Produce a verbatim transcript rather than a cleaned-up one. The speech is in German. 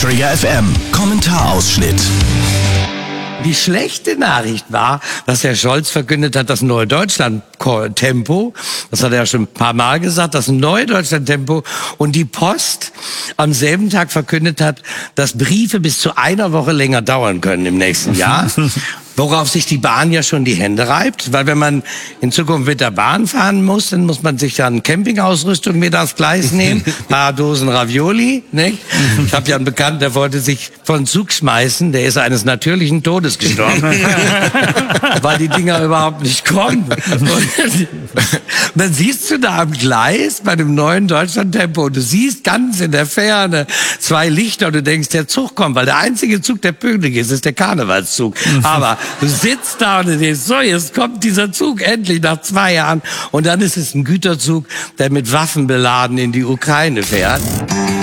Träger F M. Kommentarausschnitt. Die schlechte Nachricht war, dass Herr Scholz verkündet hat, das neue Deutschland-Tempo, das hat er ja schon ein paar Mal gesagt, das neue Deutschland-Tempo, und die Post am selben Tag verkündet hat, dass Briefe bis zu einer Woche länger dauern können im nächsten Jahr. Worauf sich die Bahn ja schon die Hände reibt, weil wenn man in Zukunft mit der Bahn fahren muss, dann muss man sich dann Campingausrüstung mit aufs Gleis nehmen, ein paar Dosen Ravioli, nicht? Ich habe ja einen Bekannten, der wollte sich von Zug schmeißen, der ist eines natürlichen Todes gestorben, weil die Dinger überhaupt nicht kommen. Und dann siehst du da am Gleis bei dem neuen Deutschland-Tempo, und du siehst ganz in der Ferne zwei Lichter und du denkst, der Zug kommt, weil der einzige Zug, der pünktlich ist, ist der Karnevalszug. Aber du sitzt da und du denkst, so, jetzt kommt dieser Zug endlich nach zwei Jahren. Und dann ist es ein Güterzug, der mit Waffen beladen in die Ukraine fährt.